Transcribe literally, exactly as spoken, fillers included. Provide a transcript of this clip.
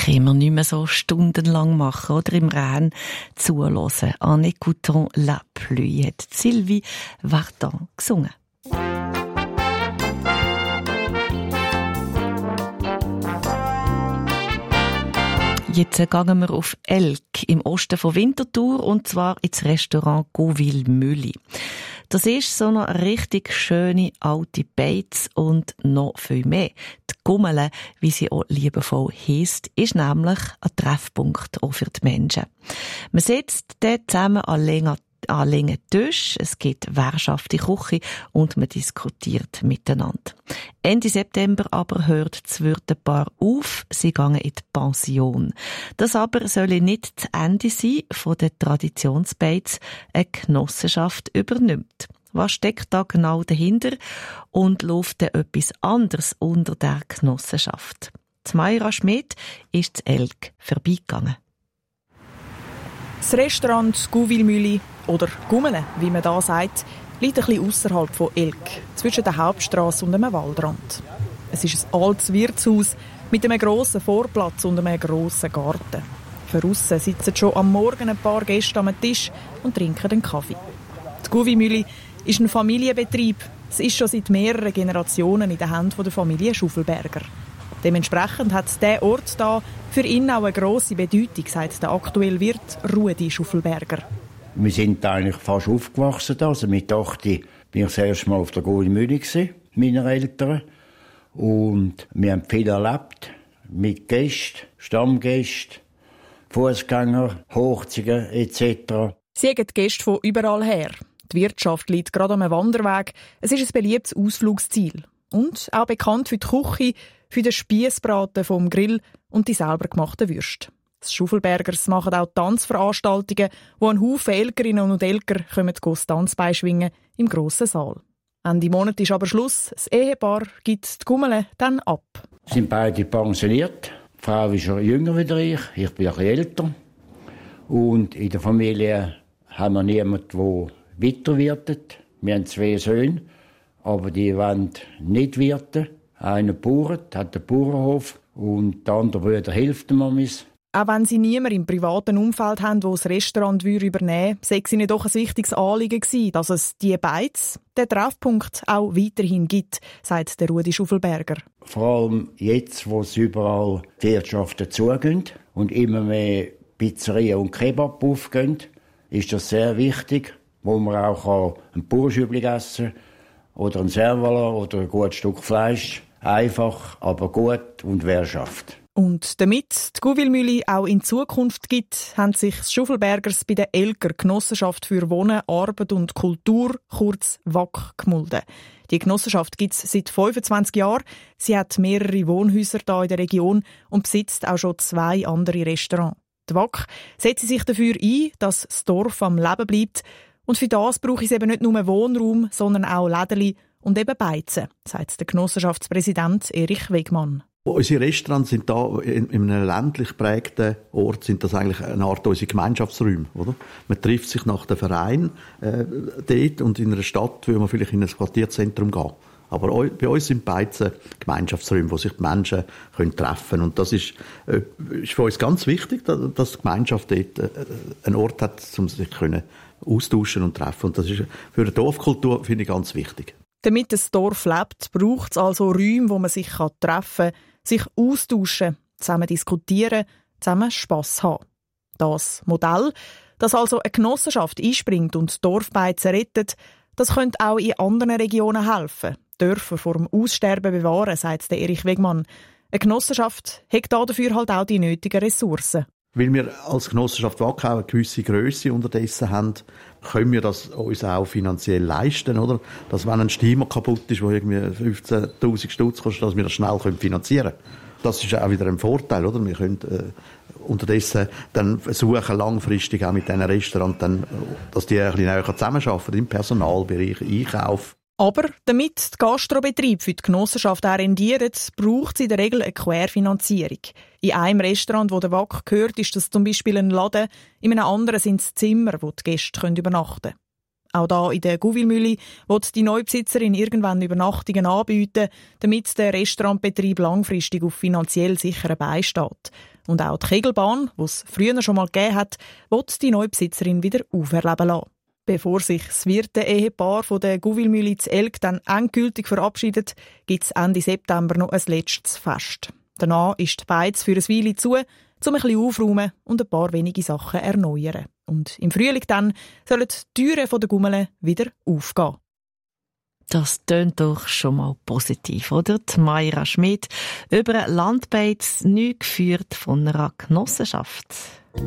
können wir nicht mehr so stundenlang machen oder im Regen zuhören. En écoutant la pluie hat Sylvie Vartan gesungen. Jetzt gehen wir auf Elk im Osten von Winterthur und zwar ins Restaurant Gauville-Mülli. Das ist so eine richtig schöne alte Beiz und noch viel mehr. Die Gummele, wie sie auch liebevoll heisst, ist nämlich ein Treffpunkt auch für die Menschen. Man sitzt dort zusammen an langen an langen Tisch, es gibt Wirtschaft in der Küche und man diskutiert miteinander. Ende September aber hört das Wirtepaar auf, sie gehen in die Pension. Das aber soll nicht das Ende sein von der Traditionsbeiz, eine Genossenschaft übernimmt. Was steckt da genau dahinter und läuft da etwas anderes unter der Genossenschaft? Die Mayra Schmidt ist zu Elk vorbeigegangen. Das Restaurant Gauville-Mülli oder Gummele, wie man da sagt, liegt ein bisschen ausserhalb von Elk, zwischen der Hauptstrasse und einem Waldrand. Es ist ein altes Wirtshaus mit einem grossen Vorplatz und einem grossen Garten. Draussen sitzen schon am Morgen ein paar Gäste am Tisch und trinken einen Kaffee. Die Gauville-Mülli ist ein Familienbetrieb. Es ist schon seit mehreren Generationen in den Händen der Familie Schuffelberger. Dementsprechend hat dieser Ort da für ihn auch eine grosse Bedeutung, sagt der aktuelle Wirt Rudi Schuffelberger. Wir sind eigentlich fast aufgewachsen da. Also mit acht bin ich das erste Mal auf der Gauville-Mülli gewesen, meiner Eltern. Und wir haben viel erlebt. Mit Gästen, Stammgästen, Fußgänger, Hochzeiten et cetera. Sie haben die Gäste von überall her. Die Wirtschaft liegt gerade am Wanderweg. Es ist ein beliebtes Ausflugsziel. Und auch bekannt für die Küche, für den Spiessbraten vom Grill und die selber gemachten Würste. Die Schuffelbergers machen auch Tanzveranstaltungen, wo ein Haufen Elkerinnen und Elker kommen das Tanzbein schwingen im grossen Saal. Ende Monat ist aber Schluss. Das Ehepaar gibt die Gummele dann ab. Wir sind beide pensioniert. Die Frau ist schon jünger wie ich. Ich bin ein bisschen älter. Und in der Familie haben wir niemanden, der weiterwirtet. Wir haben zwei Söhne, aber die wollen nicht wirten. Einer bauert, hat einen Bauernhof und der andere Bruder hilft ihm an uns. Auch wenn sie niemand im privaten Umfeld haben, der das Restaurant übernehmen würde, sei es ihnen doch ein wichtiges Anliegen gewesen, dass es die Beiz, den Treffpunkt, auch weiterhin gibt, sagt der Rudi Schuffelberger. Vor allem jetzt, wo es überall die Wirtschaften zugehen und immer mehr Pizzerien und Kebab aufgehen, ist das sehr wichtig, wo man auch ein Bauernschübli essen kann oder ein Servala oder ein gutes Stück Fleisch. Einfach, aber gut und Wirtschaft. Und damit die Gauville-Mülli auch in Zukunft gibt, haben sich die Schuffelbergers bei der Elker Genossenschaft für Wohnen, Arbeit und Kultur, kurz W A C, gemulden. Die Genossenschaft gibt es seit fünfundzwanzig Jahren. Sie hat mehrere Wohnhäuser hier in der Region und besitzt auch schon zwei andere Restaurants. Die W A C setzt sich dafür ein, dass das Dorf am Leben bleibt. Und für das brauche ich eben nicht nur Wohnraum, sondern auch Lädeli und eben Beizen, sagt der Genossenschaftspräsident Erich Wegmann. Unsere Restaurants sind da in, in einem ländlich geprägten Ort, sind das eigentlich eine Art unsere Gemeinschaftsräume, oder? Man trifft sich nach dem Verein äh, dort und in einer Stadt will man vielleicht in ein Quartierzentrum gehen. Aber bei uns sind Beizen Gemeinschaftsräume, wo sich die Menschen können treffen können. Und das ist, äh, ist für uns ganz wichtig, dass die Gemeinschaft dort äh, einen Ort hat, um sich können austauschen und treffen. Und das ist für die Dorfkultur, finde ich, ganz wichtig. Damit das Dorf lebt, braucht es also Räume, wo man sich treffen kann, sich austauschen, zusammen diskutieren, zusammen Spass haben. Das Modell, das also eine Genossenschaft einspringt und Dorfbeizen rettet, das könnte auch in anderen Regionen helfen. Dörfer vor dem Aussterben bewahren, sagt der Erich Wegmann. Eine Genossenschaft hat dafür halt auch die nötigen Ressourcen. Weil wir als Genossenschaft W A C auch eine gewisse Grösse unterdessen haben, können wir das uns auch finanziell leisten, oder? Dass wenn ein Steamer kaputt ist, der irgendwie fünfzehntausend Stutz kostet, dass wir das schnell finanzieren können. Das ist auch wieder ein Vorteil, oder? Wir können äh, unterdessen dann versuchen, langfristig auch mit diesen Restaurants, dann, dass die ein bisschen näher zusammenarbeiten im Personalbereich, Einkauf. Aber damit der Gastrobetrieb für die Genossenschaft auch rendiert, braucht es in der Regel eine Querfinanzierung. In einem Restaurant, wo der W A C gehört, ist das zum Beispiel ein Laden, in einem anderen sind es Zimmer, wo die Gäste übernachten können. Auch da in der Gouville-Mühle wird die Neubesitzerin irgendwann Übernachtungen anbieten, damit der Restaurantbetrieb langfristig auf finanziell sicheren Beinen steht. Und auch die Kegelbahn, die es früher schon mal gegeben hat, wird die Neubesitzerin wieder auferleben lassen. Bevor sich das Wirte-Ehepaar von der Gouville-Mühle zu Elk dann endgültig verabschiedet, gibt es Ende September noch ein letztes Fest. Danach ist die Beiz für ein Weile zu, um ein bisschen aufräumen und ein paar wenige Sachen erneuern. Und im Frühling dann sollen die Türen der Gummele wieder aufgehen. Das tönt doch schon mal positiv, oder? Die Mayra Schmidt über Landbeiz, neu geführt von einer Genossenschaft.